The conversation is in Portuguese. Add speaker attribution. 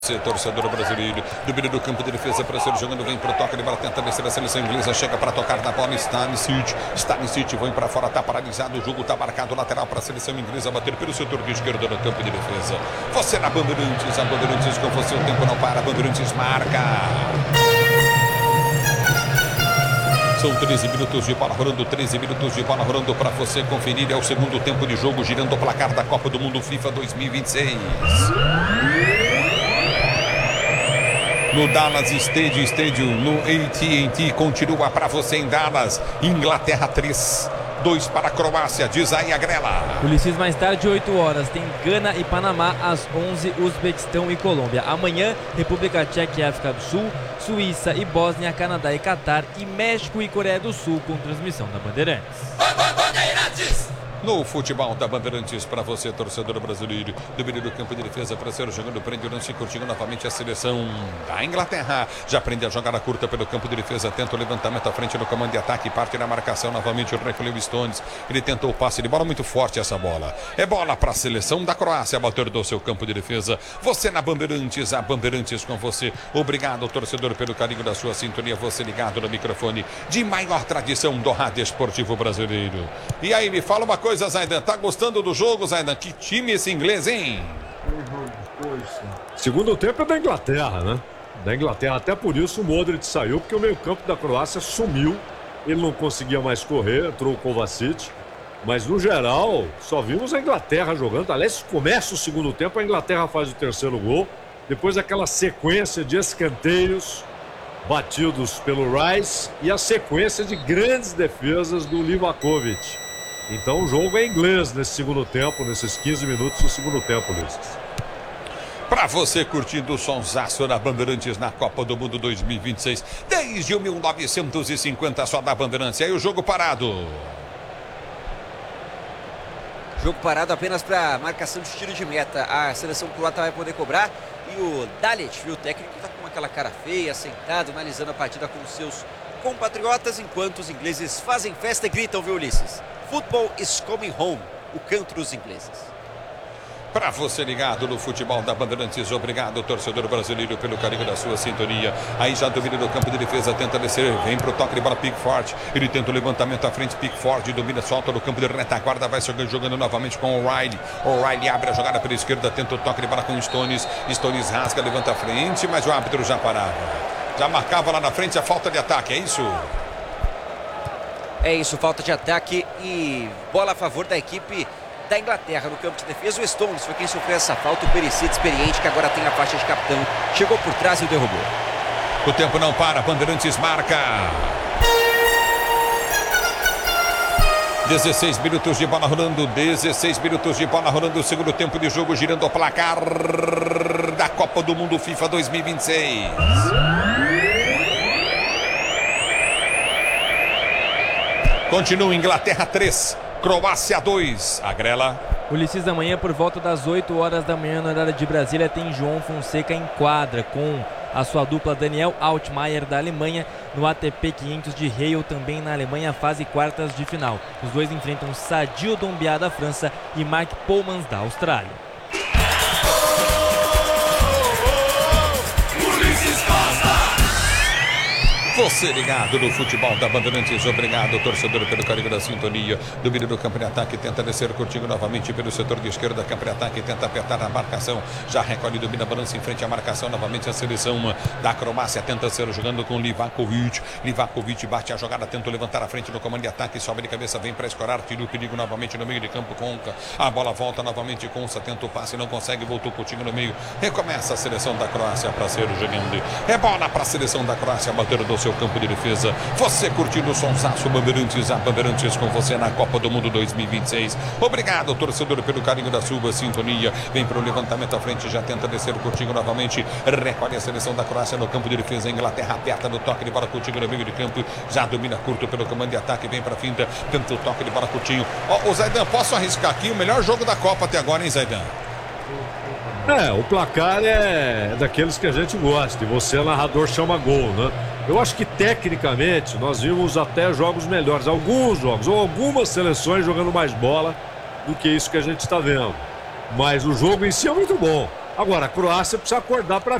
Speaker 1: Torcedor brasileiro, domínio do campo de defesa para ser jogando, vem pro toque de bola, tenta descer a seleção inglesa, chega para tocar na bola, Stanisic, vem para fora, tá paralisado, o jogo tá marcado, lateral para a seleção inglesa, bater pelo setor de esquerda no campo de defesa. Você na Bandeirantes, a Bandeirantes com você, o tempo não para, a Bandeirantes marca. São 13 minutos de bola rolando, 13 minutos de bola rolando para você conferir. É o segundo tempo de jogo, girando o placar da Copa do Mundo FIFA 2026. No Dallas Stadium, no AT&T, continua para você em Dallas. Inglaterra 3, 2 para a Croácia, diz aí a Grela.
Speaker 2: Ulisses, mais tarde, 8 horas, tem Gana e Panamá, às 11, Uzbequistão e Colômbia. Amanhã, República Tcheca e África do Sul, Suíça e Bósnia, Canadá e Catar, e México e Coreia do Sul, com transmissão da Bandeirantes.
Speaker 1: Bandeirantes! No futebol da Bandeirantes, para você, torcedor brasileiro, domínio do campo de defesa para ser jogando, prende o lance, curtindo novamente a seleção da Inglaterra. Já aprende a jogada curta pelo campo de defesa, tenta o levantamento à frente no comando de ataque, parte na marcação novamente, recolheu Stones. Ele tentou o passe de bola, muito forte essa bola. É bola para a seleção da Croácia, bater do seu campo de defesa. Você na Bandeirantes, a Bandeirantes com você. Obrigado, torcedor, pelo carinho da sua sintonia. Você ligado no microfone de maior tradição do rádio esportivo brasileiro. E aí, me fala uma coisa, Zaidan, tá gostando do jogo, Zaidan? Que time esse inglês, hein?
Speaker 3: Segundo tempo é da Inglaterra, né? Da Inglaterra, até por isso o Modric saiu, porque o meio-campo da Croácia sumiu. Ele não conseguia mais correr, entrou o Kovacic. Mas no geral, só vimos a Inglaterra jogando. Aliás, começa o segundo tempo, a Inglaterra faz o terceiro gol. Depois aquela sequência de escanteios batidos pelo Rice e a sequência de grandes defesas do Livakovic. Então o jogo é inglês nesse segundo tempo, nesses 15 minutos do segundo tempo, Ulisses.
Speaker 1: Para você curtindo o sonsaço na Bandeirantes na Copa do Mundo 2026, desde 1950 só da Bandeirantes. E aí o jogo parado.
Speaker 4: Jogo parado apenas para marcação de tiro de meta. A seleção croata vai poder cobrar. E o Dalit, o técnico, está com aquela cara feia, sentado, analisando a partida com seus compatriotas, enquanto os ingleses fazem festa e gritam, viu, Ulisses? Football is coming home, o canto dos ingleses.
Speaker 1: Para você ligado no futebol da Bandeirantes, obrigado, torcedor brasileiro, pelo carinho da sua sintonia. Aí já domina no campo de defesa, tenta descer, vem pro toque de bola, Pickford. Ele tenta o levantamento à frente, Pickford domina, solta no campo de retaguarda, vai jogando novamente com o O'Reilly. O'Reilly abre a jogada pela esquerda, tenta o toque de bola com o Stones. Stones rasga, levanta a frente, mas o árbitro já parava. Já marcava lá na frente a falta de ataque, é isso?
Speaker 4: É isso, falta de ataque e bola a favor da equipe da Inglaterra no campo de defesa. O Stones foi quem sofreu essa falta, o Perisic experiente, que agora tem a faixa de capitão, chegou por trás e o derrubou.
Speaker 1: O tempo não para, Bandeirantes marca. 16 minutos de bola rolando, 16 minutos de bola rolando, o segundo tempo de jogo, girando o placar da Copa do Mundo FIFA 2026. Continua Inglaterra 3, Croácia 2. A Grela.
Speaker 2: Ulisses, amanhã por volta das 8 horas da manhã, na horário de Brasília, tem João Fonseca em quadra com a sua dupla Daniel Altmaier da Alemanha no ATP 500 de Halle, também na Alemanha, fase quartas de final. Os dois enfrentam Sadil Doumbia da França e Mark Polmans da Austrália.
Speaker 1: Você ligado no futebol da Bandeirantes, obrigado, torcedor, pelo carinho da sintonia. Domínio do campo de ataque, tenta descer curtindo novamente pelo setor de esquerda, campo de ataque, tenta apertar a marcação, já recolhe, domina, balança em frente à marcação, novamente a seleção da Croácia, tenta ser jogando com Livakovic. Livakovic bate a jogada, tenta levantar a frente no comando de ataque, sobe de cabeça, vem para escorar, tira o perigo novamente no meio de campo, Conca. A bola volta novamente, Conca tenta o passe, não consegue, voltou curtindo no meio. Recomeça a seleção da Croácia para ser jogando. É bola para a seleção da Croácia, bater do seu campo de defesa. Você curtindo o sonsaço, Bandeirantes, a Bandeirantes com você na Copa do Mundo 2026. Obrigado, torcedor, pelo carinho da sua sintonia. Vem para o levantamento à frente, já tenta descer curtindo novamente. Recolhe a seleção da Croácia no campo de defesa. A Inglaterra aperta no toque de bola curtinho no meio de campo. Já domina curto pelo comando de ataque. Vem para a finta, tenta o toque de bola curtinho. Ó, o Zaidan, posso arriscar aqui? O melhor jogo da Copa até agora, hein, Zaidan?
Speaker 3: O placar é daqueles que a gente gosta, e você, narrador, chama gol, né? Eu acho que tecnicamente nós vimos até jogos melhores, alguns jogos, ou algumas seleções jogando mais bola do que isso que a gente está vendo. Mas o jogo em si é muito bom. Agora, a Croácia precisa acordar para